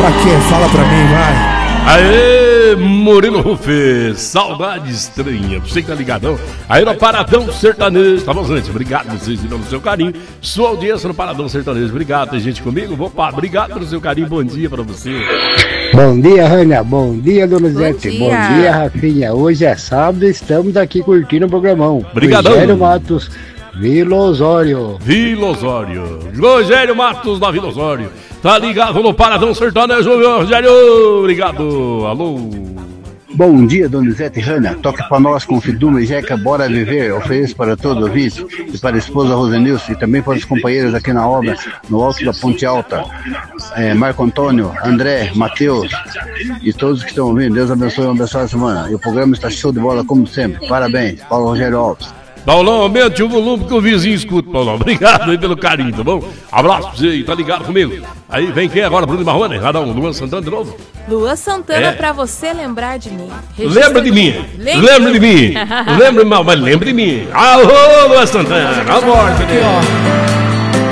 Pra quê? Fala pra mim, vai. Aê, Murilo Ruffes, saudade estranha, você que tá ligadão, aí no Paradão Sertanejo, tá bom, gente? Obrigado vocês pelo seu carinho, sua audiência no Paradão Sertanejo, obrigado, tem gente comigo, opa, obrigado pelo seu carinho, bom dia pra você. Bom dia, Rania, bom dia, Donizete, bom dia, Rafinha, hoje é sábado e estamos aqui curtindo o programão. Obrigadão. Rogério Matos, Vila Osório. Rogério Matos da Vila Osório. Tá ligado no Paradão Sertanejo, Rogério. Obrigado. Alô. Bom dia, Donizete e Rania. Toque pra nós com Fiduma e Jeca, bora viver. Ofereço para todo o vídeo e para a esposa Rosenilson e também para os companheiros aqui na obra, no alto da Ponte Alta. Marco Antônio, André, Matheus e todos que estão ouvindo. Deus abençoe uma abençoada semana. E o programa está show de bola como sempre. Parabéns, Paulo Rogério Alves. Paulão, aumente o volume que o vizinho escuta, Paulão. Obrigado aí pelo carinho, tá bom? Abraço pra você aí, tá ligado comigo? Aí vem quem agora, Bruno Marrone? Radão, Luan Santana de novo? Luan Santana, pra você lembrar de mim. Lembra de mim. Lembra de mim. Lembra, mas lembra de mim. Alô, Luan Santana. Vamos embora,